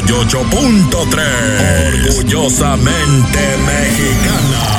88.3. Orgullosamente mexicana.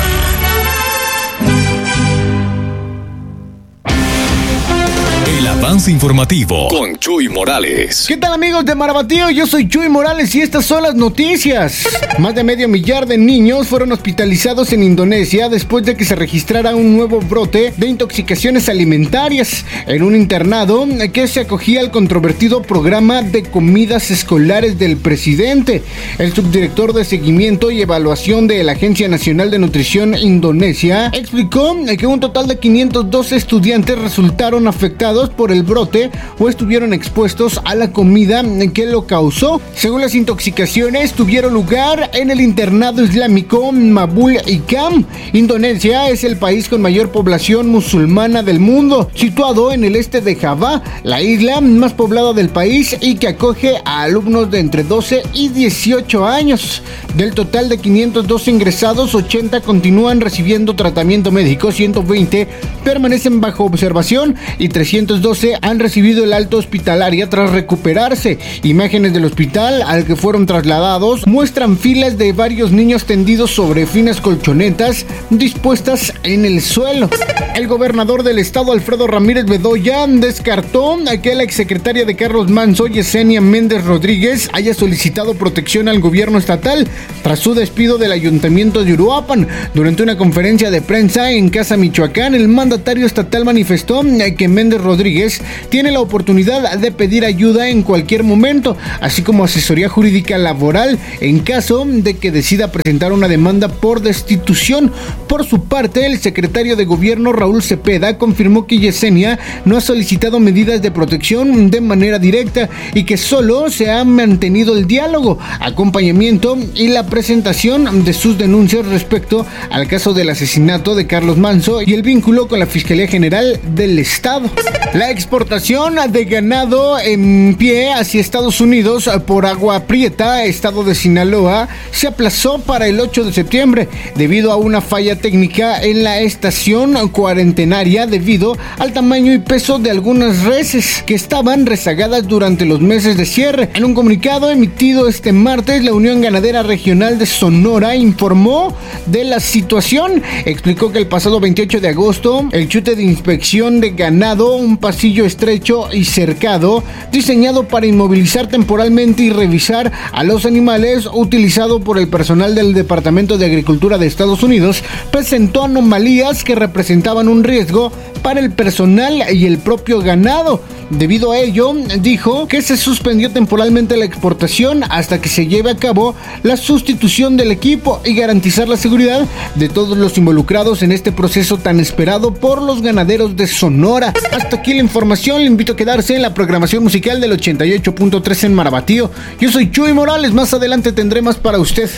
El avance informativo con Chuy Morales. ¿Qué tal, amigos de Marabatío? Yo soy Chuy Morales y estas son las noticias. Más de 500,000 de niños fueron hospitalizados en Indonesia después de que se registrara un nuevo brote de intoxicaciones alimentarias en un internado que se acogía al controvertido programa de comidas escolares del presidente. El subdirector de seguimiento y evaluación de la Agencia Nacional de Nutrición Indonesia explicó que un total de 512 estudiantes resultaron afectados por el brote o estuvieron expuestos a la comida que lo causó. Según las intoxicaciones, tuvieron lugar en el internado islámico Mabul Ikam. Indonesia es el país con mayor población musulmana del mundo, situado en el este de Java, la isla más poblada del país y que acoge a alumnos de entre 12 y 18 años. Del total de 512 ingresados, 80 continúan recibiendo tratamiento médico, 120 permanecen bajo observación y 312 han recibido el alta hospitalaria tras recuperarse. Imágenes del hospital al que fueron trasladados muestran filas de varios niños tendidos sobre finas colchonetas dispuestas en el suelo. El gobernador del estado, Alfredo Ramírez Bedoya, descartó que la exsecretaria de Carlos Manzo, Yesenia Méndez Rodríguez, haya solicitado protección al gobierno estatal tras su despido del ayuntamiento de Uruapan. Durante una conferencia de prensa en Casa Michoacán, el mandatario estatal manifestó que Méndez Rodríguez tiene la oportunidad de pedir ayuda en cualquier momento, así como asesoría jurídica laboral en caso de que decida presentar una demanda por destitución. Por su parte, el secretario de Gobierno, Raúl Cepeda, confirmó que Yesenia no ha solicitado medidas de protección de manera directa y que solo se ha mantenido el diálogo, acompañamiento y la presentación de sus denuncias respecto al caso del asesinato de Carlos Manzo y el vínculo con la Fiscalía General del Estado. La exportación de ganado en pie hacia Estados Unidos por Agua Prieta, estado de Sinaloa, se aplazó para el 8 de septiembre debido a una falla técnica en la estación cuarentenaria debido al tamaño y peso de algunas reses que estaban rezagadas durante los meses de cierre. En un comunicado emitido este martes, la Unión Ganadera Regional de Sonora informó de la situación. Explicó que el pasado 28 de agosto, el chute de inspección de ganado, un pasillo estrecho y cercado, diseñado para inmovilizar temporalmente y revisar a los animales, utilizado por el personal del Departamento de Agricultura de Estados Unidos, presentó anomalías que representaban un riesgo para el personal y el propio ganado. Debido a ello, dijo que se suspendió temporalmente la exportación hasta que se lleve a cabo la sustitución del equipo y garantizar la seguridad de todos los involucrados en este proceso tan esperado por los ganaderos de Sonora. Hasta aquí la información, le invito a quedarse en la programación musical del 88.3 en Marabatío. Yo soy Chuy Morales, más adelante tendré más para usted.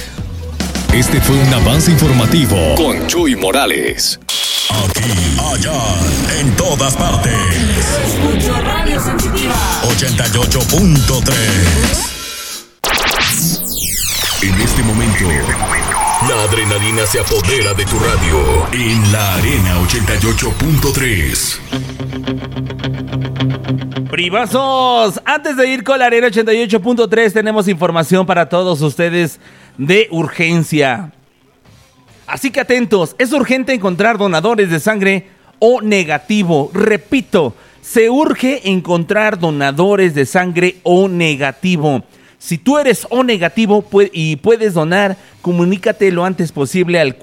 Este fue un avance informativo con Chuy Morales. Aquí, allá, en todas partes. Escucho Radio Sensitiva 88.3. En este momento, la adrenalina se apodera de tu radio. En la Arena 88.3. Privazos, antes de ir con la Arena 88.3 tenemos información para todos ustedes de urgencia. Así que atentos, es urgente encontrar donadores de sangre O negativo. Repito, se urge encontrar donadores de sangre O negativo. Si tú eres O negativo y puedes donar, comunícate lo antes posible al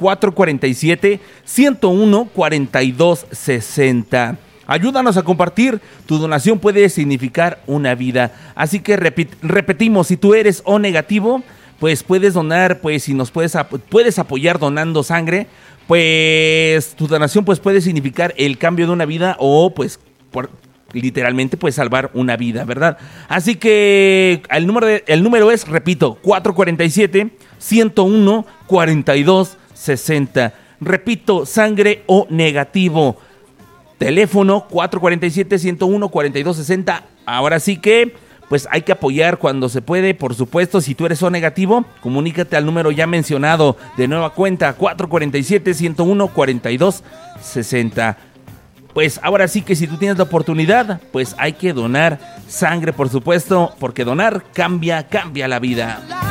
447-101-4260. Ayúdanos a compartir, tu donación puede significar una vida. Así que repetimos, si tú eres O negativo, pues puedes donar, pues si nos puedes apoyar donando sangre, pues tu donación pues puede significar el cambio de una vida o pues literalmente pues salvar una vida, ¿verdad? Así que el número es, repito, 447-101-4260. Repito, sangre O negativo. Teléfono 447-101-4260. Ahora sí que pues hay que apoyar cuando se puede, por supuesto. Si tú eres O negativo, comunícate al número ya mencionado de nueva cuenta, 447-101-4260. pues ahora sí que si tú tienes la oportunidad, pues hay que donar sangre, por supuesto, porque donar cambia la vida.